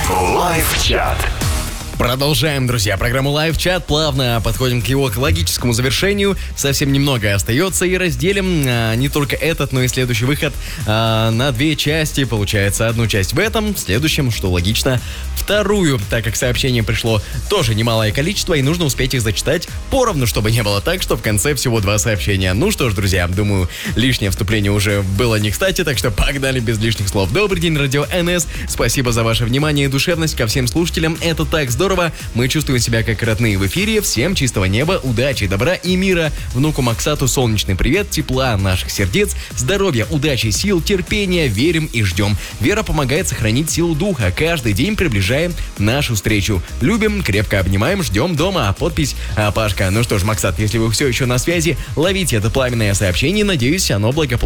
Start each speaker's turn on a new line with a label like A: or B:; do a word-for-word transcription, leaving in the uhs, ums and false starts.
A: Лайв-чат.
B: Продолжаем, друзья, программу Лайв-чат. Плавно подходим к его логическому завершению. Совсем немного остается и разделим а, не только этот, но и следующий выход а, на две части. Получается, одну часть в этом, в следующем, что логично, вторую. Так как сообщений пришло тоже немалое количество, и нужно успеть их зачитать поровну, чтобы не было так, что в конце всего два сообщения. Ну что ж, друзья, думаю, лишнее вступление уже было не кстати, так что погнали без лишних слов. Добрый день, Радио эн эс. Спасибо за ваше внимание и душевность ко всем слушателям. Это так здорово. Мы чувствуем себя как родные в эфире. Всем чистого неба, удачи, добра и мира. Внуку Максату солнечный привет, тепла наших сердец, здоровья, удачи, сил, терпения. Верим и ждем. Вера помогает сохранить силу духа. Каждый день приближаем нашу встречу. Любим, крепко обнимаем, ждем дома. Подпись а, Пашка. Ну что ж, Максат, если вы все еще на связи, ловите это пламенное сообщение. Надеюсь, оно благополучно